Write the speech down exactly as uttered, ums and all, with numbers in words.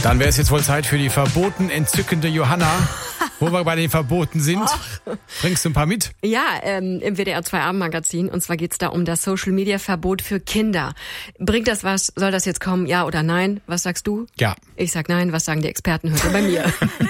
Dann wäre es jetzt wohl Zeit für die verboten entzückende Johanna. Wo wir bei den Verboten sind. Ach. Bringst du ein paar mit? Ja, ähm, im W D R zwei Abendmagazin. Und zwar geht's da um das Social-Media-Verbot für Kinder. Bringt das was? Soll das jetzt kommen? Ja oder nein? Was sagst du? Ja. Ich sag nein. Was sagen die Experten heute bei mir?